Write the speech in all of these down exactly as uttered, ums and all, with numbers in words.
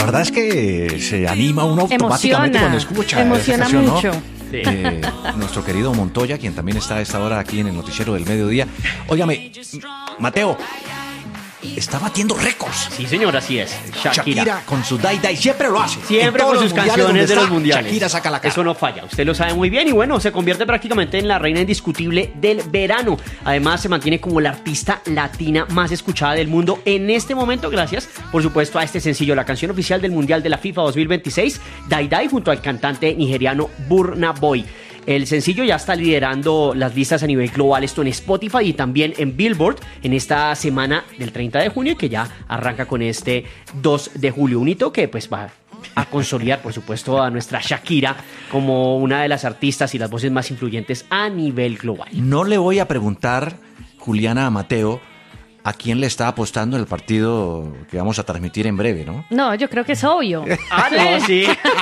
verdad es que se anima uno automáticamente Emociona, cuando escucha emociona esa canción, mucho. ¿no? Eh, nuestro querido Montoya, quien también está a esta hora aquí en el noticiero del mediodía. Óigame, Mateo, está batiendo récords. Sí, señor, así es. Shakira. Shakira con su Dai Dai siempre lo hace. Siempre En con todos sus los mundiales canciones donde de los está, mundiales. Shakira saca la cara. Eso no falla, usted lo sabe muy bien. Y bueno, se convierte prácticamente en la reina indiscutible del verano. Además, se mantiene como la artista latina más escuchada del mundo en este momento, gracias, por supuesto, a este sencillo, la canción oficial del Mundial de la FIFA dos mil veintiséis, Dai Dai, junto al cantante nigeriano Burna Boy. El sencillo ya está liderando las listas a nivel global, esto en Spotify y también en Billboard en esta semana del treinta de junio, que ya arranca con este dos de julio. Un hito que pues va a consolidar, por supuesto, a nuestra Shakira como una de las artistas y las voces más influyentes a nivel global. No le voy a preguntar, Juliana, a Mateo, a quién le está apostando el partido que vamos a transmitir en breve, ¿no? No, yo creo que es obvio. Ah, no, sí.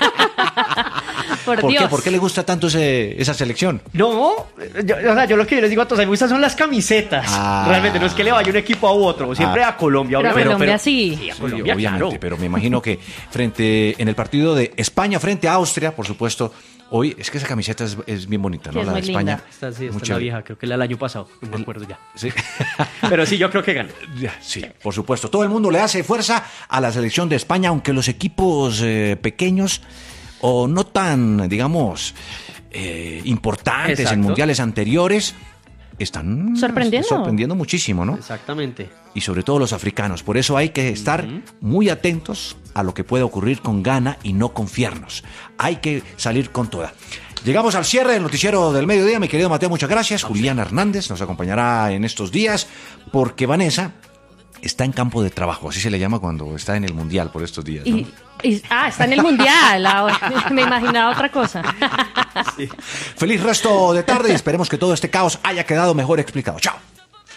Por, ¿Por Dios. qué? ¿Por qué le gusta tanto ese, esa selección? No, yo, o sea, yo lo que yo les digo a todos, a mí me gustan son las camisetas. Ah. Realmente, no es que le vaya un equipo a otro, siempre Ah. a Colombia, Pero a obviamente. Colombia sí. Sí, a Sí, Colombia, obviamente, claro. pero me imagino que frente en el partido de España frente a Austria, por supuesto, hoy es que esa camiseta es, es bien bonita, ¿no? Sí, es la de muy España. linda. Esta sí, esta Muy es la chévere. vieja, creo que la del año pasado, no me acuerdo ya. Sí. Pero sí, yo creo que gana. Ya, sí, por supuesto. Todo el mundo le hace fuerza a la selección de España, aunque los equipos eh, pequeños o no tan, digamos, eh, importantes Exacto. en mundiales anteriores están Sorprendiendo. sorprendiendo muchísimo, ¿no? Exactamente. Y sobre todo los africanos. Por eso hay que estar muy atentos a lo que puede ocurrir con Ghana y no confiarnos. Hay que salir con toda. Llegamos al cierre del noticiero del mediodía. Mi querido Mateo, muchas gracias. Julián Hernández nos acompañará en estos días porque Vanessa está en campo de trabajo, así se le llama cuando está en el mundial por estos días, ¿no? Y, y- ah, está en el mundial. Ahora, me imaginaba otra cosa. Feliz resto de tarde y esperemos que todo este caos haya quedado mejor explicado. Chao.